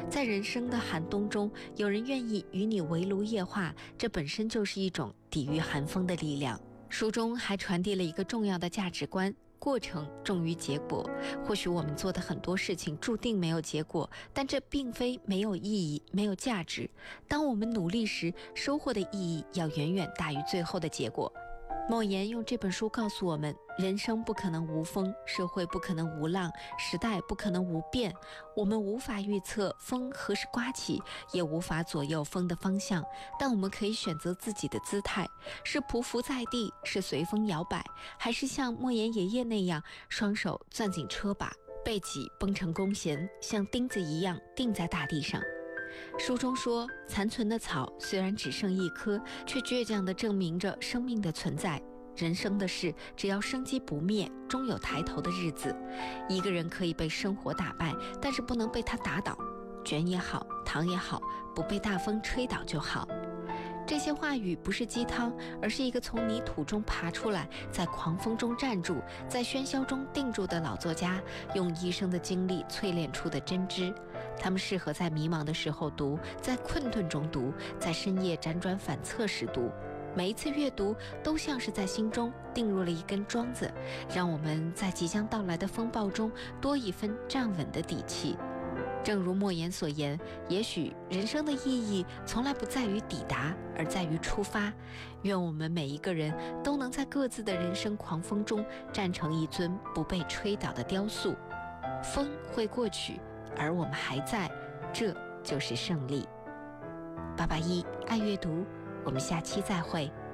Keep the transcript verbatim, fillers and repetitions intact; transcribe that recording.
在人生的寒冬中，有人愿意与你围炉夜话，这本身就是一种抵御寒风的力量。书中还传递了一个重要的价值观：过程重于结果。或许我们做的很多事情注定没有结果，但这并非没有意义、没有价值。当我们努力时，收获的意义要远远大于最后的结果。莫言用这本书告诉我们，人生不可能无风，社会不可能无浪，时代不可能无变。我们无法预测风何时刮起，也无法左右风的方向，但我们可以选择自己的姿态，是匍匐在地，是随风摇摆，还是像莫言爷爷那样，双手攥紧车把，背脊绷成弓弦，像钉子一样钉在大地上。书中说，残存的草虽然只剩一棵，却倔强地证明着生命的存在。人生的事，只要生机不灭，终有抬头的日子。一个人可以被生活打败，但是不能被它打倒。卷也好，糖也好，不被大风吹倒就好。这些话语不是鸡汤，而是一个从泥土中爬出来，在狂风中站住，在喧嚣中定住的老作家用一生的经历淬炼出的真知。他们适合在迷茫的时候读，在困顿中读，在深夜辗转反侧时读。每一次阅读都像是在心中钉入了一根桩子，让我们在即将到来的风暴中多一分站稳的底气。正如莫言所言，也许人生的意义从来不在于抵达，而在于出发。愿我们每一个人都能在各自的人生狂风中站成一尊不被吹倒的雕塑。风会过去，而我们还在，这就是胜利。八八一爱阅读，我们下期再会。